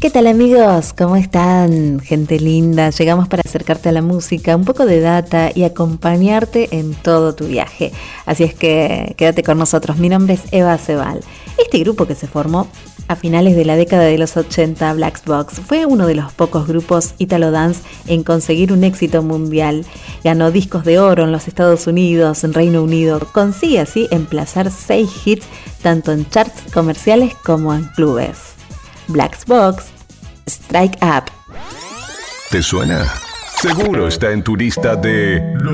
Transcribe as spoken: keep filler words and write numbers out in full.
¿Qué tal amigos? ¿Cómo están? Gente linda, llegamos para acercarte a la música, un poco de data y acompañarte en todo tu viaje. Así es que quédate con nosotros. Mi nombre es Eva Cebal. Este grupo que se formó a finales de la década de los ochenta, Black Box, fue uno de los pocos grupos Italo Dance en conseguir un éxito mundial. Ganó discos de oro en los Estados Unidos, en Reino Unido. Consigue así emplazar seis hits tanto en charts comerciales como en clubes. Black Box, Strike Up. ¿Te suena? Seguro está en tu lista de